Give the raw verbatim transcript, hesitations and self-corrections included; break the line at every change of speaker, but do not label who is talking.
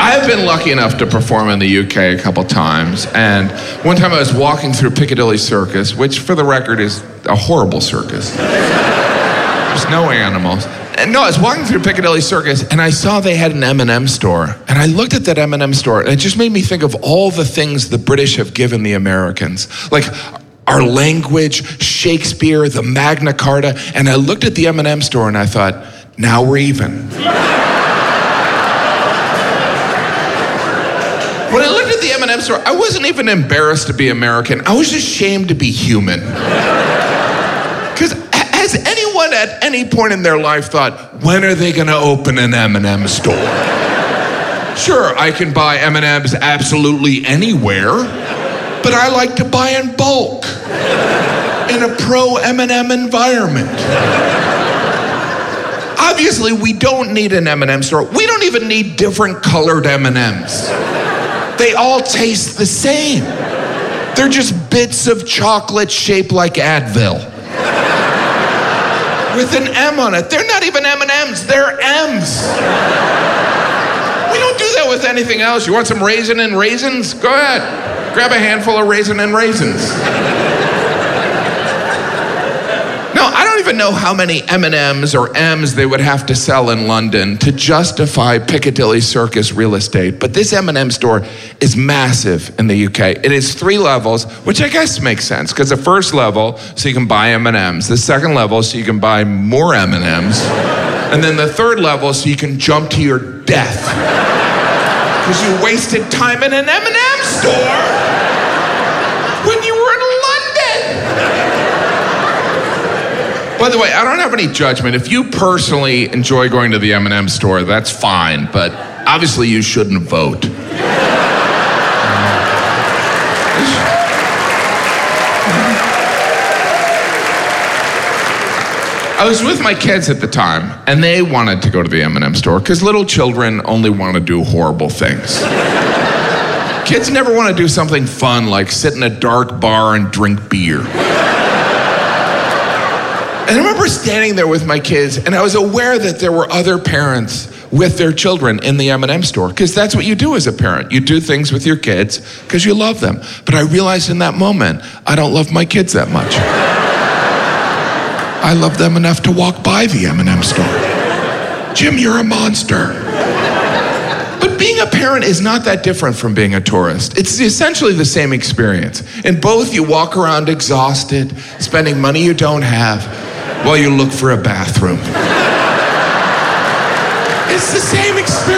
I've been lucky enough to perform in the U K a couple times, and one time I was walking through Piccadilly Circus, which for the record is a horrible circus. There's no animals. And no, I was walking through Piccadilly Circus, and I saw they had an M and M store. And I looked at that M and M store, and it just made me think of all the things the British have given the Americans. Like our language, Shakespeare, the Magna Carta. And I looked at the M and M store, and I thought, now we're even. When I looked at the M and M store, I wasn't even embarrassed to be American. I was ashamed to be human. Because has anyone at any point in their life thought, when are they going to open an M and M store? Sure, I can buy M and M's absolutely anywhere, but I like to buy in bulk in a pro-M and M environment. Obviously, we don't need an M and M store. We don't even need different colored M and M's. They all taste the same. They're just bits of chocolate shaped like Advil. With an M on it. They're not even M and M's, they're M's. We don't do that with anything else. You want some raisin and raisins? Go ahead. Grab a handful of raisin and raisins. No, I don't even know how many M and M's or M's they would have to sell in London to justify Piccadilly Circus real estate, but this M and M store is massive in the U K. It is three levels, which I guess makes sense, because the first level, so you can buy M and M's. The second level, so you can buy more M and M's. And then the third level, so you can jump to your death. Because you wasted time in an M and M store when you were in London. By the way, I don't have any judgment. If you personally enjoy going to the M and M store, that's fine, but obviously you shouldn't vote. I was with my kids at the time, and they wanted to go to the M and M store, because little children only want to do horrible things. Kids never want to do something fun, like sit in a dark bar and drink beer. And I remember standing there with my kids, and I was aware that there were other parents with their children in the M and M store, because that's what you do as a parent. You do things with your kids because you love them. But I realized in that moment, I don't love my kids that much. I love them enough to walk by the M and M store. Jim, you're a monster. But being a parent is not that different from being a tourist. It's essentially the same experience. In both, you walk around exhausted, spending money you don't have, while you look for a bathroom. It's the same experience.